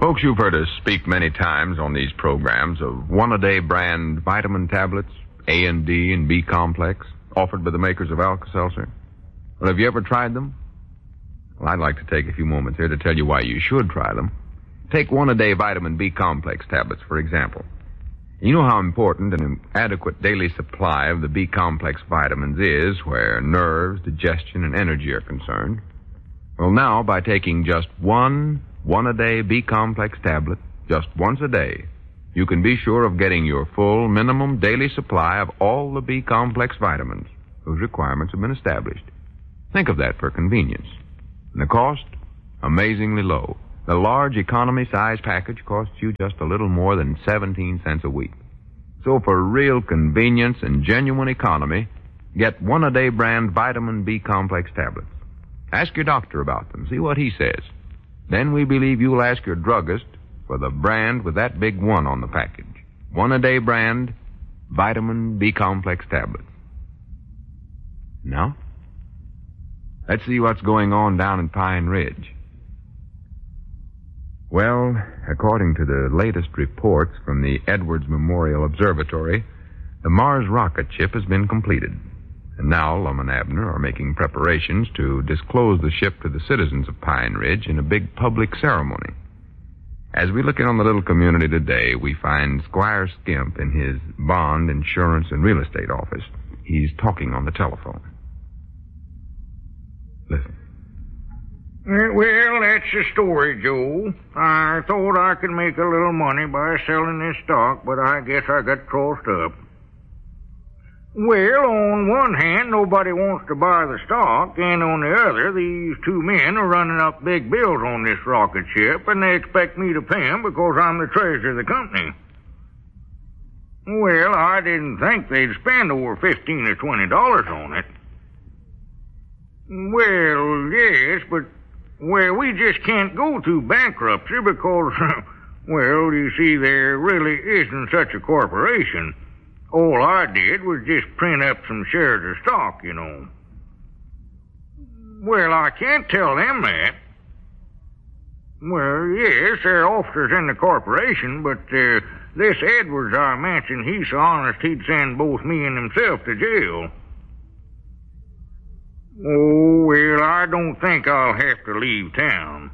Folks, you've heard us speak many times on these programs of one-a-day brand vitamin tablets, A and D and B complex, offered by the makers of Alka-Seltzer. Well, have you ever tried them? Well, I'd like to take a few moments here to tell you why you should try them. Take one-a-day vitamin B complex tablets, for example. You know how important an adequate daily supply of the B complex vitamins is where nerves, digestion, and energy are concerned. Well, now, by taking just one-a-day B complex tablet, just once a day, you can be sure of getting your full minimum daily supply of all the B complex vitamins, whose requirements have been established. Think of that for convenience. And the cost? Amazingly low. The large economy size package costs you just a little more than 17 cents a week. So for real convenience and genuine economy, get one-a-day brand vitamin B complex tablets. Ask your doctor about them. See what he says. Then we believe you'll ask your druggist for the brand with that big one on the package. One-a-day brand vitamin B complex tablets. Now, let's see what's going on down in Pine Ridge. Well, according to the latest reports from the Edwards Memorial Observatory, the Mars rocket ship has been completed. And now Lum and Abner are making preparations to disclose the ship to the citizens of Pine Ridge in a big public ceremony. As we look in on the little community today, we find Squire Skimp in his bond, insurance, and real estate office. He's talking on the telephone. Listen. Well, that's the story, Joe. I thought I could make a little money by selling this stock, but I guess I got crossed up. Well, on one hand, nobody wants to buy the stock, and on the other, these two men are running up big bills on this rocket ship, and they expect me to pay them because I'm the treasurer of the company. Well, I didn't think they'd spend over $15 or $20 on it. Well, yes, but we just can't go through bankruptcy because, well, you see, there really isn't such a corporation. All I did was just print up some shares of stock, you know. Well, I can't tell them that. Well, yes, they're officers in the corporation, but this Edwards I mentioned, he's so honest he'd send both me and himself to jail. Oh, well, I don't think I'll have to leave town.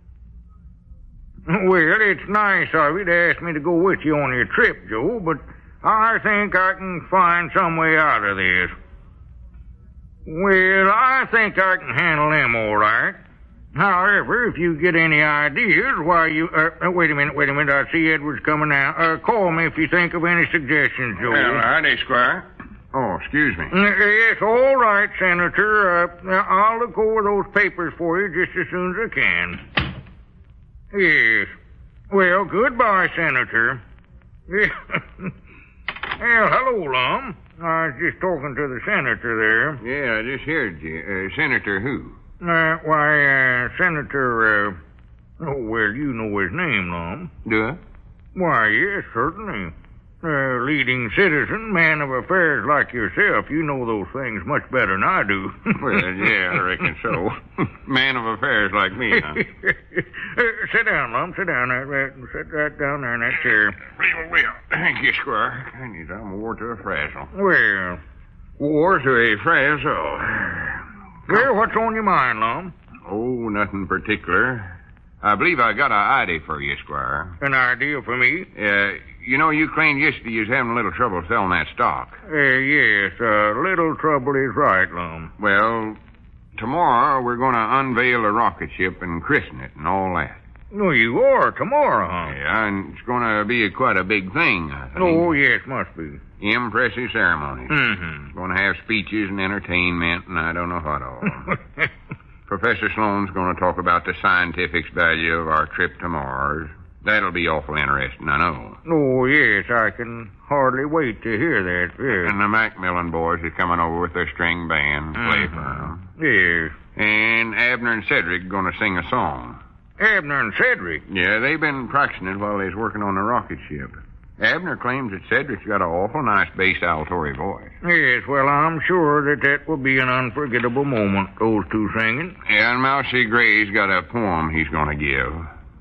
Well, it's nice of you to ask me to go with you on your trip, Joe, but I think I can find some way out of this. Well, I think I can handle them all right. However, if you get any ideas why you... wait a minute. I see Edwards coming now. Call me if you think of any suggestions, Joe. Well, howdy, Squire. Oh, excuse me. Yes, all right, Senator. I'll look over those papers for you just as soon as I can. Yes. Well, goodbye, Senator. Well, hello, Lum. I was just talking to the senator there. Yeah, I just heard you. Senator who? Senator, oh, well, you know his name, Lum. Do I? Why, yes, certainly. Leading citizen, man of affairs like yourself, you know those things much better than I do. Well, yeah, I reckon so. Man of affairs like me, huh? Sit down, Lum. Sit down. Sit right down there in that chair. Well, thank you, Squire. I'm wore to a frazzle. Well, Wore to a frazzle. Well, what's on your mind, Lum? Oh, nothing particular. I believe I got an idea for you, Squire. An idea for me? You know, you claimed yesterday you was having a little trouble selling that stock. Yes, little trouble is right, Lum. Well, tomorrow we're going to unveil the rocket ship and christen it and all that. No, you are tomorrow, huh? Yeah, and it's going to be quite a big thing, I think. Oh, yes, must be. Impressive ceremony. Mm-hmm. Going to have speeches and entertainment and I don't know what all. Professor Sloan's going to talk about the scientific value of our trip to Mars. That'll be awful interesting, I know. Oh, yes, I can hardly wait to hear that, yes. And the Macmillan boys are coming over with their string band to play for them. Yes. And Abner and Cedric are going to sing a song. Abner and Cedric? Yeah, they've been practicing it while they was working on the rocket ship. Abner claims that Cedric's got an awful nice bass altory voice. Yes, well, I'm sure that will be an unforgettable moment, those two singing. Yeah, and Mousy Gray's got a poem he's going to give.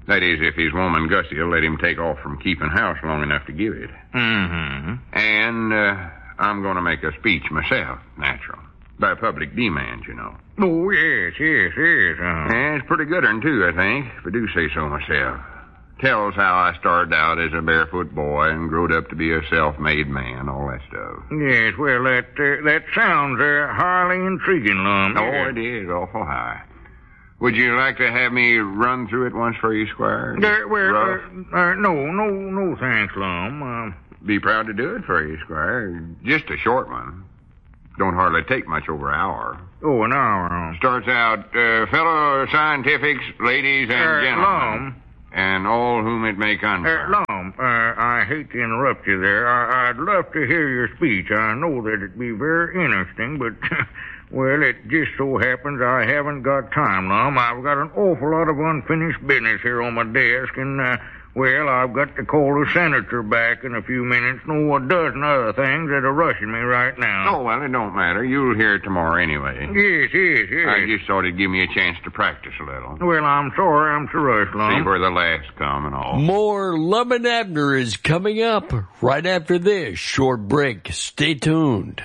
That is, if his woman Gussie will let him take off from keeping house long enough to give it. Mm-hmm. And I'm going to make a speech myself, natural. By public demand, you know. Oh, yes. And it's pretty good one, too, I think, if I do say so myself. Tells how I started out as a barefoot boy and growed up to be a self-made man, all that stuff. Yes, well, that sounds highly intriguing, Lum. Oh, it is awful high. Would you like to have me run through it once for you, Squire? No, thanks, Lum. Be proud to do it for you, Squire. Just a short one. Don't hardly take much over an hour. Oh, an hour. Starts out, fellow scientifics, ladies and gentlemen. Lum. And all whom it may concern. Lum, I hate to interrupt you there. I'd love to hear your speech. I know that it'd be very interesting, but, well, it just so happens I haven't got time, Lum. I've got an awful lot of unfinished business here on my desk, and, well, I've got to call the senator back in a few minutes. No, a dozen other things that are rushing me right now. Oh, well, it don't matter. You'll hear it tomorrow anyway. Yes. I just thought it'd give me a chance to practice a little. Well, I'm sorry I'm so rushed, Lum. See where the laughs come and all. More Lum and Abner is coming up right after this short break. Stay tuned.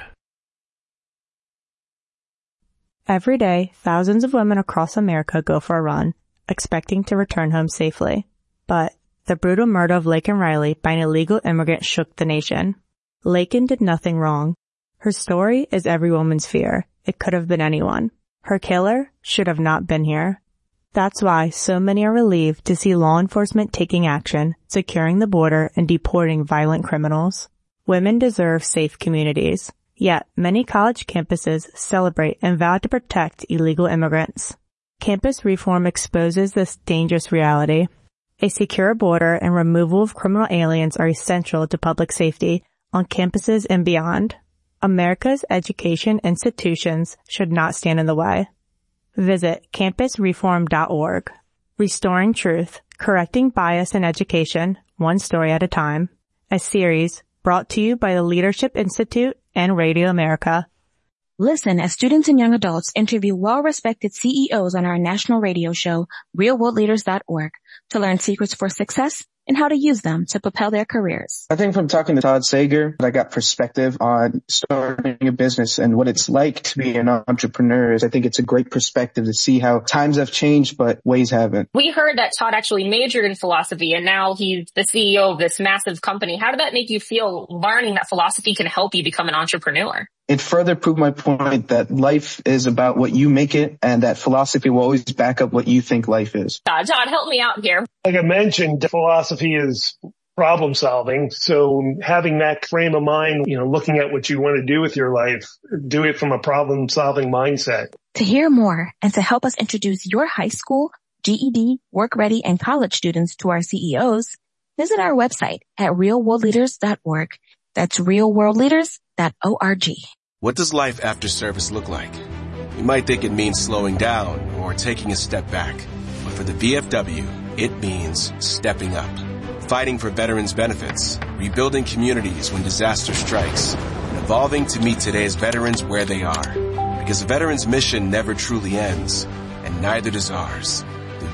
Every day, thousands of women across America go for a run, expecting to return home safely. But the brutal murder of Laken Riley by an illegal immigrant shook the nation. Laken did nothing wrong. Her story is every woman's fear. It could have been anyone. Her killer should have not been here. That's why so many are relieved to see law enforcement taking action, securing the border, and deporting violent criminals. Women deserve safe communities. Yet, many college campuses celebrate and vow to protect illegal immigrants. Campus reform exposes this dangerous reality. A secure border and removal of criminal aliens are essential to public safety on campuses and beyond. America's education institutions should not stand in the way. Visit campusreform.org. Restoring Truth, Correcting Bias in Education, One Story at a Time. A series brought to you by the Leadership Institute and Radio America. Listen as students and young adults interview well-respected CEOs on our national radio show, realworldleaders.org, to learn secrets for success and how to use them to propel their careers. I think from talking to Todd Sager, I got perspective on starting a business and what it's like to be an entrepreneur. I think it's a great perspective to see how times have changed, but ways haven't. We heard that Todd actually majored in philosophy, and now he's the CEO of this massive company. How did that make you feel, learning that philosophy can help you become an entrepreneur? It further proved my point that life is about what you make it, and that philosophy will always back up what you think life is. Todd, help me out here. Like I mentioned, philosophy is problem solving. So having that frame of mind, looking at what you want to do with your life, do it from a problem solving mindset. To hear more and to help us introduce your high school, GED, work ready, and college students to our CEOs, visit our website at realworldleaders.org. That's realworldleaders.org. What does life after service look like? You might think it means slowing down or taking a step back. But for the VFW, it means stepping up. Fighting for veterans' benefits, rebuilding communities when disaster strikes, and evolving to meet today's veterans where they are. Because a veteran's mission never truly ends, and neither does ours. The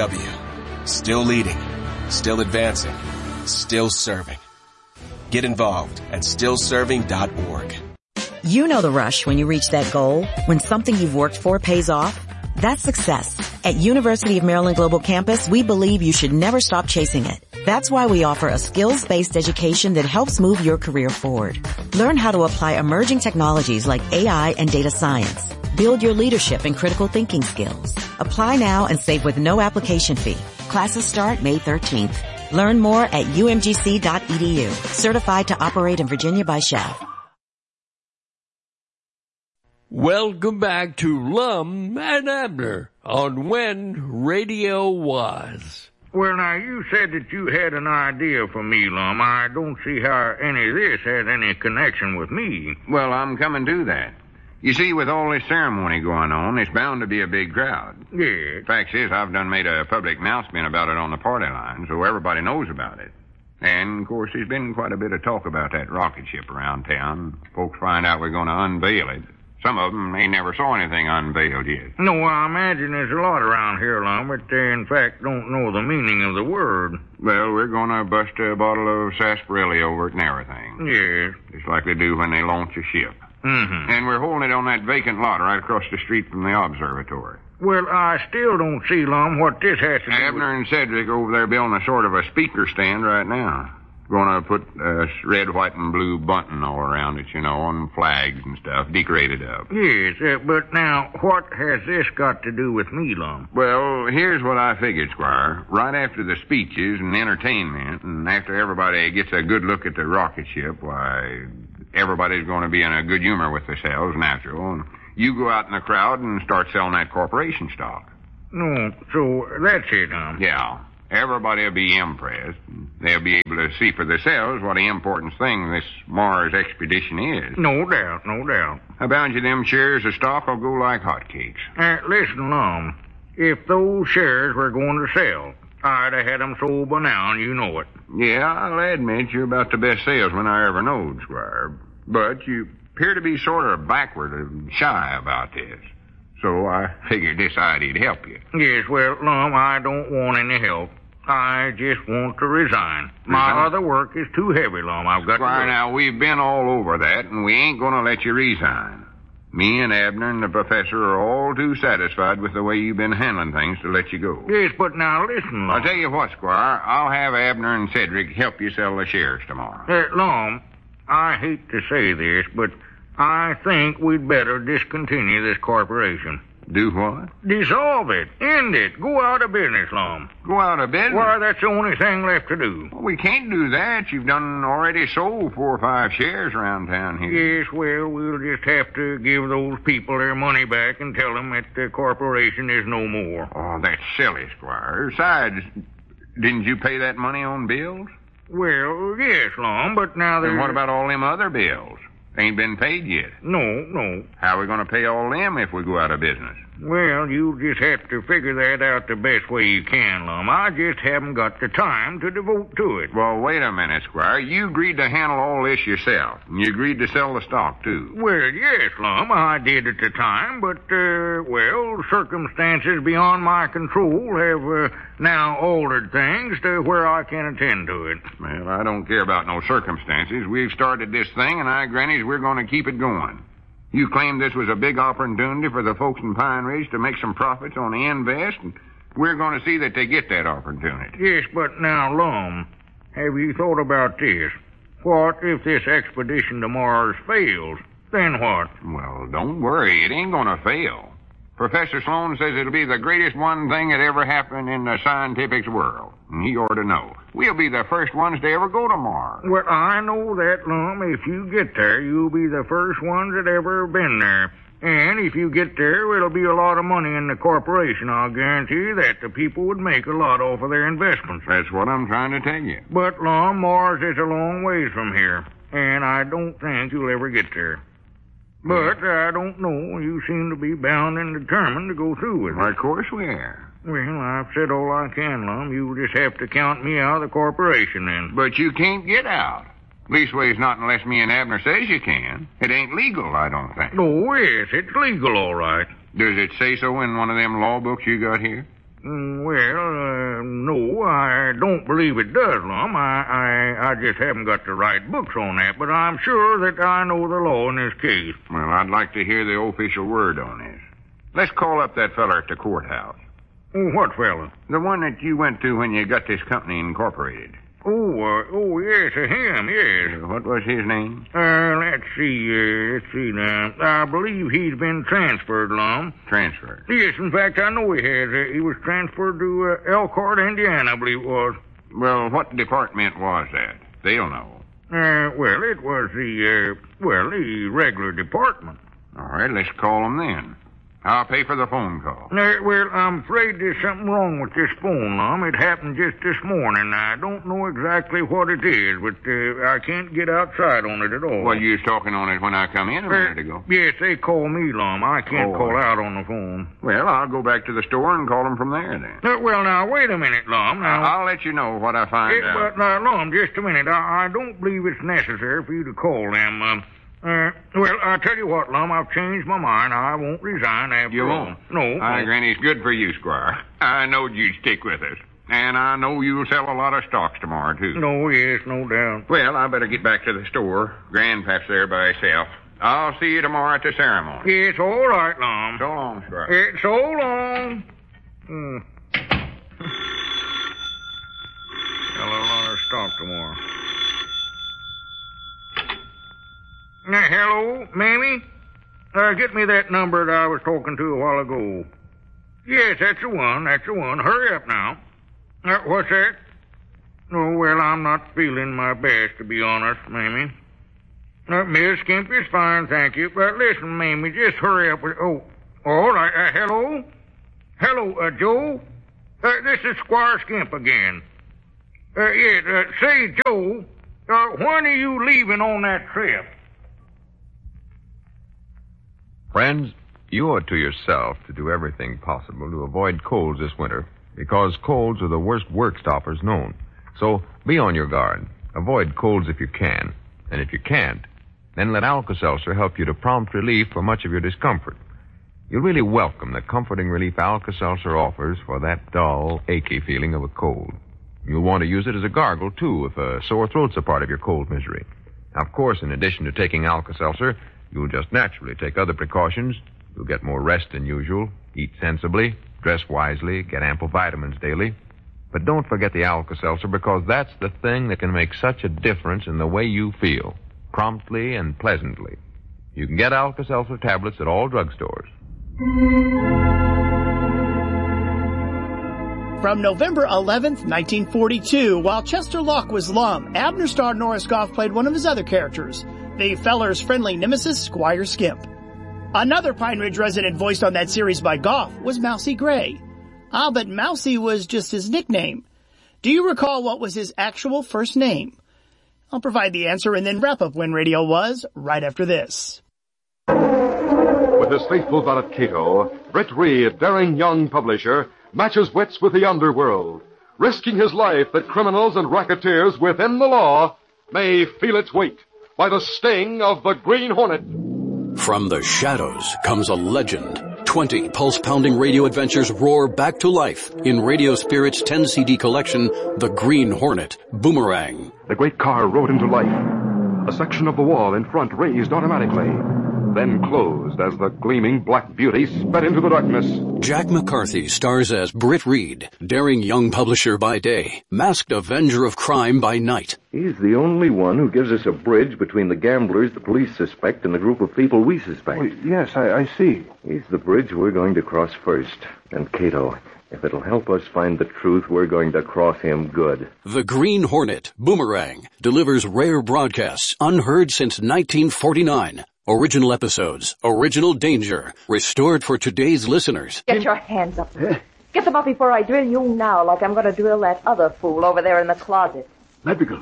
VFW. Still leading, still advancing, still serving. Get involved at stillserving.org. You know the rush when you reach that goal, when something you've worked for pays off. That's success. At University of Maryland Global Campus, we believe you should never stop chasing it. That's why we offer a skills-based education that helps move your career forward. Learn how to apply emerging technologies like AI and data science. Build your leadership and critical thinking skills. Apply now and save with no application fee. Classes start May 13th. Learn more at umgc.edu. Certified to operate in Virginia by SHAV. Welcome back to Lum and Abner on When Radio Was. Well, now, you said that you had an idea for me, Lum. I don't see how any of this has any connection with me. Well, I'm coming to that. You see, with all this ceremony going on, there's bound to be a big crowd. Yeah. Fact is, I've done made a public announcement about it on the party line, so everybody knows about it. And, of course, there's been quite a bit of talk about that rocket ship around town. Folks find out we're going to unveil it. Some of them ain't never saw anything unveiled yet. No, I imagine there's a lot around here, Lum, but they, in fact, don't know the meaning of the word. Well, we're going to bust a bottle of sarsaparilla over it and everything. Yes. Just like they do when they launch a ship. Mm-hmm. And we're holding it on that vacant lot right across the street from the observatory. Well, I still don't see, Lum, what this has to do Abner and Cedric over there building a sort of a speaker stand right now. Going to put red, white, and blue bunting all around it, you know, and flags and stuff, decorated up. Yes, but now, what has this got to do with me, Lum? Well, here's what I figured, Squire. Right after the speeches and entertainment, and after everybody gets a good look at the rocket ship, why, everybody's going to be in a good humor with themselves, natural, and you go out in the crowd and start selling that corporation stock. No, so that's it, Yeah. Everybody will be impressed. They'll be able to see for themselves what an important thing this Mars expedition is. No doubt, no doubt. I bound you them shares of stock will go like hotcakes. Listen, Lum, if those shares were going to sell, I'd have had them sold by now, and you know it. Yeah, I'll admit you're about the best salesman I ever knowed, Squire. But you appear to be sort of backward and shy about this. So I figured this idea'd help you. Yes, well, Lum, I don't want any help. I just want to resign. My other work is too heavy, Lum. I've got Squire, to go. now, we've been all over that, and we ain't going to let you resign. Me and Abner and the professor are all too satisfied with the way you've been handling things to let you go. Yes, but now listen, Lum. I'll tell you what, Squire. I'll have Abner and Cedric help you sell the shares tomorrow. Lum, I hate to say this, but I think we'd better discontinue this corporation. Do what? Dissolve it. End it. Go out of business, Lum. Go out of business? Why, that's the only thing left to do. Well, we can't do that. You've done already sold 4 or 5 shares around town here. Yes, well, we'll just have to give those people their money back and tell them that the corporation is no more. Oh, that's silly, Squire. Besides, didn't you pay that money on bills? Well, yes, Lum, but now there's... And what about all them other bills? Ain't been paid yet. No. How are we going to pay all them if we go out of business? Well, you'll just have to figure that out the best way you can, Lum. I just haven't got the time to devote to it. Well, wait a minute, Squire. You agreed to handle all this yourself. And you agreed to sell the stock, too. Well, yes, Lum, I did at the time, but, circumstances beyond my control have now altered things to where I can attend to it. Well, I don't care about no circumstances. We've started this thing, and I grannies we're going to keep it going. You claimed this was a big opportunity for the folks in Pine Ridge to make some profits on the invest, and we're going to see that they get that opportunity. Yes, but now, Lum, have you thought about this? What if this expedition to Mars fails? Then what? Well, don't worry. It ain't going to fail. Professor Sloan says it'll be the greatest one thing that ever happened in the scientific world. And he ought to know. We'll be the first ones to ever go to Mars. Well, I know that, Lum. If you get there, you'll be the first ones that ever been there. And if you get there, it'll be a lot of money in the corporation. I'll guarantee that the people would make a lot off of their investments. That's what I'm trying to tell you. But, Lum, Mars is a long ways from here. And I don't think you'll ever get there. But I don't know. You seem to be bound and determined to go through with it. Well, of course we are. Well, I've said all I can, Lum. You'll just have to count me out of the corporation then. But you can't get out. Leastways, not unless me and Abner says you can. It ain't legal, I don't think. Oh, yes, it's legal, all right. Does it say so in one of them law books you got here? No, I don't believe it does, Lum. I just haven't got the right books on that, but I'm sure that I know the law in this case. Well, I'd like to hear the official word on this. Let's call up that feller at the courthouse. Oh, what fella? The one that you went to when you got this company incorporated. Yes, him, yes. What was his name? Let's see now. I believe he's been transferred, Lum. Transferred? Yes, in fact, I know he has. He was transferred to Elkhart, Indiana, I believe it was. Well, what department was that? They'll know. It was the regular department. All right, let's call him then. I'll pay for the phone call. I'm afraid there's something wrong with this phone, Lum. It happened just this morning. I don't know exactly what it is, but I can't get outside on it at all. Well, you was talking on it when I come in a minute ago. Yes, they call me, Lum. I can't call out on the phone. Well, I'll go back to the store and call them from there, then. Now, wait a minute, Lum. I'll let you know what I find out. But, Lum, just a minute. I don't believe it's necessary for you to call them. Well, I'll tell you what, Lum, I've changed my mind. I won't resign after You all. won't? No. Granny, it's good for you, Squire. I knowed you'd stick with us. And I know you'll sell a lot of stocks tomorrow, too. No, yes, no doubt. Well, I better get back to the store. Grandpap's there by himself. I'll see you tomorrow at the ceremony. It's all right, Lum. So long, Squire. It's so long. Sell a lot of stock tomorrow. Hello, Mammy? Get me that number that I was talking to a while ago. Yes, that's the one. Hurry up now. What's that? Oh, well, I'm not feeling my best, to be honest, Mammy. Miss Skimp is fine, thank you. But listen, Mammy, just hurry up with... Oh, all right. Hello? Hello, Joe? This is Squire Skimp again. Say, Joe, when are you leaving on that trip? Friends, you owe it to yourself to do everything possible to avoid colds this winter, because colds are the worst work stoppers known. So be on your guard. Avoid colds if you can. And if you can't, then let Alka-Seltzer help you to prompt relief for much of your discomfort. You'll really welcome the comforting relief Alka-Seltzer offers for that dull, achy feeling of a cold. You'll want to use it as a gargle, too, if a sore throat's a part of your cold misery. Now, of course, in addition to taking Alka-Seltzer, you'll just naturally take other precautions. You'll get more rest than usual, eat sensibly, dress wisely, get ample vitamins daily. But don't forget the Alka-Seltzer, because that's the thing that can make such a difference in the way you feel, promptly and pleasantly. You can get Alka-Seltzer tablets at all drugstores. From November 11th, 1942, while Chester Locke was Lum, Abner star Norris Goff played one of his other characters, the feller's friendly nemesis, Squire Skimp. Another Pine Ridge resident voiced on that series by Goff was Mousy Gray. But Mousy was just his nickname. Do you recall what was his actual first name? I'll provide the answer and then wrap up when radio was right after this. With his faithful valet Cato, Britt Reed, daring young publisher, matches wits with the underworld, risking his life that criminals and racketeers within the law may feel its weight by the sting of the Green Hornet. From the shadows comes a legend. 20 pulse-pounding radio adventures roar back to life in Radio Spirit's 10-CD collection, The Green Hornet, Boomerang. The great car rode into life. A section of the wall in front raised automatically, then closed as the gleaming black beauty sped into the darkness. Jack McCarthy stars as Britt Reed, daring young publisher by day, masked avenger of crime by night. He's the only one who gives us a bridge between the gamblers the police suspect and the group of people we suspect. Well, yes, I see. He's the bridge we're going to cross first. And Cato, if it'll help us find the truth, we're going to cross him good. The Green Hornet, Boomerang, delivers rare broadcasts unheard since 1949. Original episodes, original danger, restored for today's listeners. Get your hands up. Get them up before I drill you now, like I'm going to drill that other fool over there in the closet. Madrigal,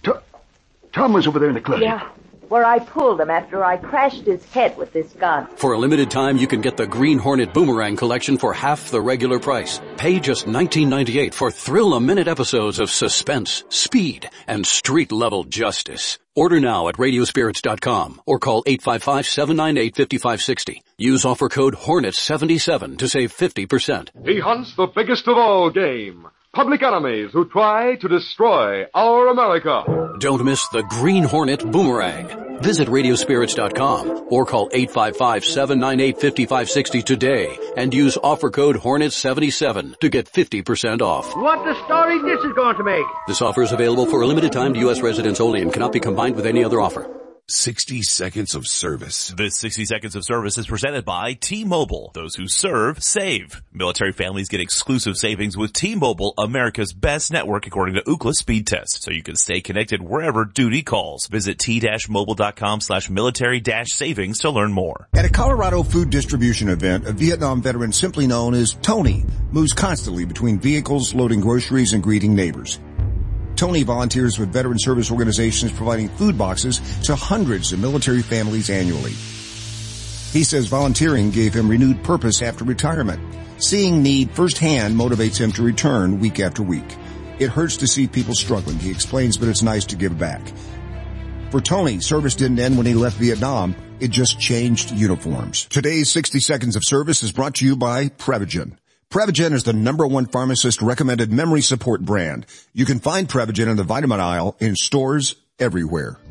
Tom was over there in the closet. Yeah, where I pulled him after I crashed his head with this gun. For a limited time, you can get the Green Hornet Boomerang collection for half the regular price. Pay just $19.98 for thrill-a-minute episodes of suspense, speed, and street-level justice. Order now at radiospirits.com or call 855-798-5560. Use offer code HORNET77 to save 50%. He hunts the biggest of all game. Public enemies who try to destroy our America. Don't miss the Green Hornet Boomerang. Visit radiospirits.com or call 855-798-5560 today and use offer code HORNET77 to get 50% off. What the story this is going to make. This offer is available for a limited time to U.S. residents only and cannot be combined with any other offer. 60 Seconds of Service. This 60 Seconds of Service is presented by T-Mobile. Those who serve, save. Military families get exclusive savings with T-Mobile, America's best network according to Ookla speed test. So you can stay connected wherever duty calls. Visit t-mobile.com/military-savings to learn more. At a Colorado food distribution event, a Vietnam veteran simply known as Tony moves constantly between vehicles, loading groceries, and greeting neighbors. Tony volunteers with veteran service organizations providing food boxes to hundreds of military families annually. He says volunteering gave him renewed purpose after retirement. Seeing need firsthand motivates him to return week after week. It hurts to see people struggling, he explains, but it's nice to give back. For Tony, service didn't end when he left Vietnam. It just changed uniforms. Today's 60 Seconds of Service is brought to you by Prevagen. Prevagen is the #1 pharmacist recommended memory support brand. You can find Prevagen in the vitamin aisle in stores everywhere.